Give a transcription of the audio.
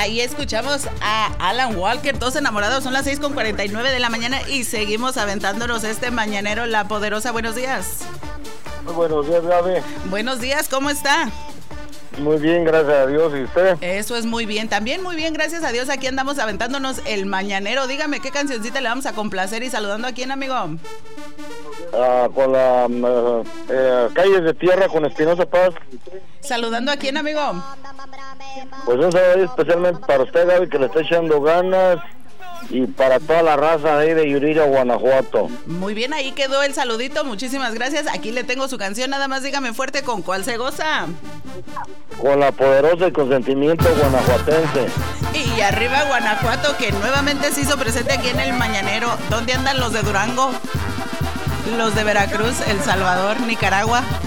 Ahí escuchamos a Alan Walker, Todos Enamorados. Son las 6:49 de la mañana y seguimos aventándonos este mañanero. La Poderosa, buenos días. Muy buenos días, Gaby. Buenos días, ¿cómo está? Muy bien, gracias a Dios. ¿Y usted? Eso es muy bien, también muy bien, gracias a Dios. Aquí andamos aventándonos el mañanero. Dígame, ¿qué cancioncita le vamos a complacer? Y saludando a quién, amigo. Con la Calles de Tierra con Espinosa Paz. ¿Saludando a quién, amigo? Pues un saludo especialmente para usted, Gaby, que le está echando ganas, y para toda la raza ahí de Yuriria, Guanajuato. Muy bien, ahí quedó el saludito, muchísimas gracias. Aquí le tengo su canción, nada más dígame fuerte con cuál se goza. Con la Poderosa y con Sentimiento guanajuatense. Y arriba Guanajuato, que nuevamente se hizo presente aquí en el mañanero. ¿Dónde andan los de Durango? Los de Veracruz, El Salvador, Nicaragua.